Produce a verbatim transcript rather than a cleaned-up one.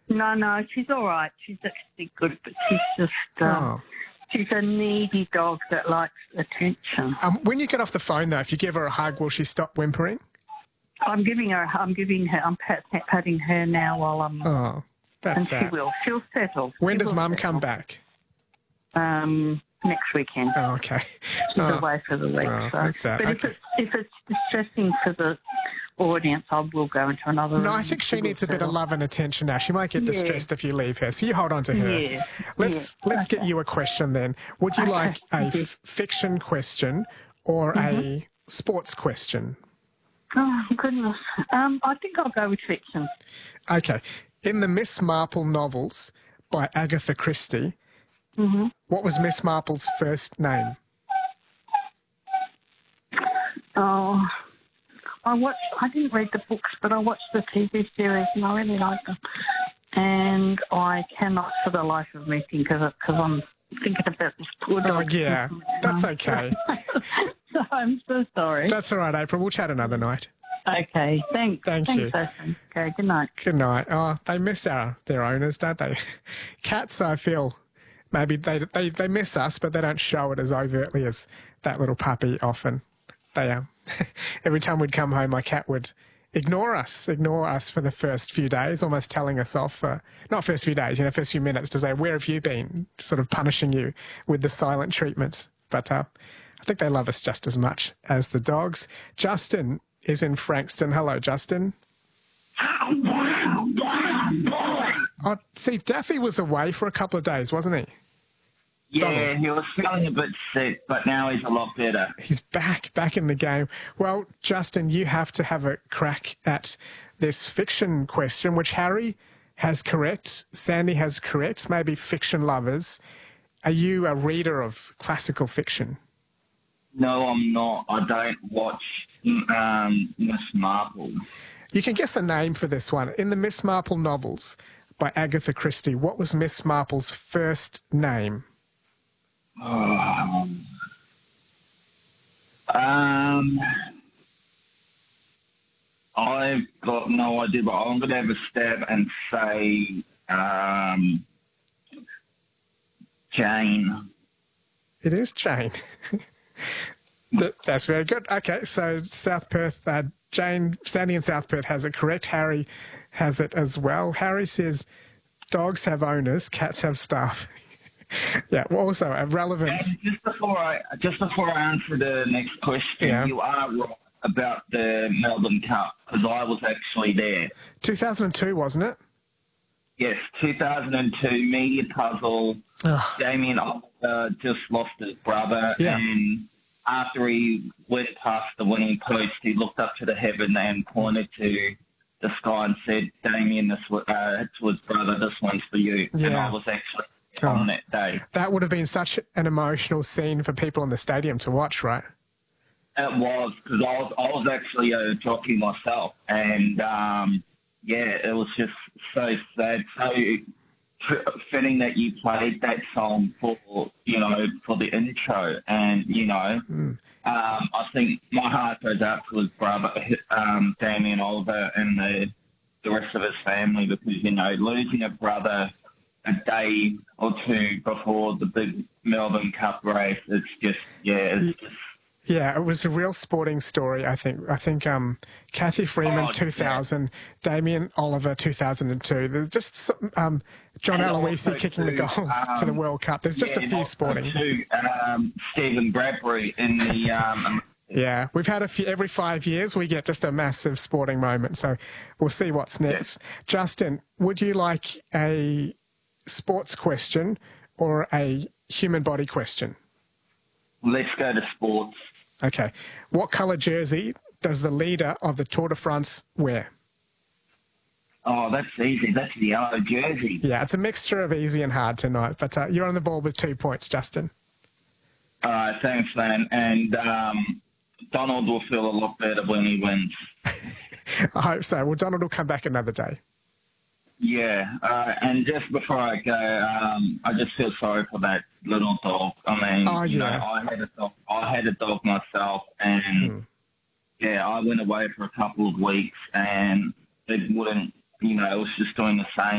No, no, she's all right. She's actually good, but she's just... Um, Oh. She's a needy dog that likes attention. Um, when you get off the phone, though, if you give her a hug, will she stop whimpering? I'm giving her, I'm giving her, I'm pat, patting her now while I'm... Oh, that's and sad. she will. She'll settle. When She does will Mum settle. come back? Um, next weekend. Oh, okay. She's Oh. away for the week. Oh, so. that's sad. But Okay. if, it's, if it's distressing for the audience, I will go into another room. No, I think she will needs a bit of settle. love and attention now. She might get Yeah. distressed if you leave her, so you hold on to her. Yeah. Let's Yeah. let's get Okay. you a question then. Would you Okay. like a Thank you. f- fiction question or Mm-hmm. a sports question? Oh, goodness. Um, I think I'll go with fiction. Okay. In the Miss Marple novels by Agatha Christie, Mm-hmm. what was Miss Marple's first name? Oh, I watched, I didn't read the books, but I watched the T V series and I really liked them. And I cannot for the life of me think of it because I'm thinking about this poor Oh, dog. yeah. That's okay. So I'm so sorry. That's all right, April. We'll chat another night. Okay, thanks. Thank thanks, you. Jason. Okay, good night. Good night. Oh, they miss our, their owners, don't they? Cats, I feel, maybe they, they, they miss us, but they don't show it as overtly as that little puppy often. They um, every time we'd come home, my cat would ignore us, ignore us for the first few days, almost telling us off for, not first few days, you know, first few minutes to say, where have you been? Sort of punishing you with the silent treatment. But uh, I think they love us just as much as the dogs. Justin is in Frankston. Hello, Justin. Oh, see, Daffy was away for a couple of days, wasn't he? Yeah, Donald. he was feeling a bit sick, but now he's a lot better. He's back, back in the game. Well, Justin, you have to have a crack at this fiction question, which Harry has correct, Sandy has correct, maybe fiction lovers. Are you a reader of classical fiction? No, I'm not. I don't watch um, Miss Marple. You can guess a name for this one. In the Miss Marple novels by Agatha Christie, what was Miss Marple's first name? Oh. Um, I've got no idea, but I'm going to have a stab and say um, Jane. It is Jane. That, that's very good. Okay, so South Perth, uh, Jane, Sandy in South Perth has it correct. Harry has it as well. Harry says dogs have owners, cats have staff. Yeah, well, also a relevance. And just before I just before I answer the next question, Yeah. you are right about the Melbourne Cup because I was actually there. two thousand two, wasn't it? Yes, two thousand two media puzzle. Ugh. Damien Oliver just lost his brother, Yeah. and after he went past the winning post, he looked up to the heaven and pointed to the sky and said, "Damien, this was, uh, to his brother, this one's for you." And Yeah. I was actually Oh. on that day. That would have been such an emotional scene for people in the stadium to watch, right? It was because I was I was actually a jockey myself, and um, yeah, it was just so sad, so fitting that you played that song for you know for the intro, and you know, mm. um, I think my heart goes out to his brother, um, Damien Oliver, and the the rest of his family because you know losing a brother a day or two before the big Melbourne Cup race, it's just yeah, it's just. Yeah, it was a real sporting story, I think. I think um, Kathy Freeman, Oh, two thousand, yeah. Damien Oliver, two thousand two. There's just um, John And Aloisi kicking too, the goal um, to the World Cup. There's just yeah, a few sporting. Too, um, Stephen Bradbury in the... Um, yeah, we've had a few, every five years we get just a massive sporting moment. So we'll see what's next. Yeah. Justin, would you like a sports question or a human body question? Let's go to sports. Okay. What colour jersey does the leader of the Tour de France wear? Oh, that's easy. That's the yellow jersey. Yeah, it's a mixture of easy and hard tonight, but uh, you're on the ball with two points, Justin. All right, thanks, man. And um, Donald will feel a lot better when he wins. I hope so. Well, Donald will come back another day. Yeah, uh, and just before I go, um, I just feel sorry for that little dog. I mean, oh, you yeah. know, I had a dog. I had a dog myself, and hmm. yeah, I went away for a couple of weeks, and it wouldn't, you know, it was just doing the same.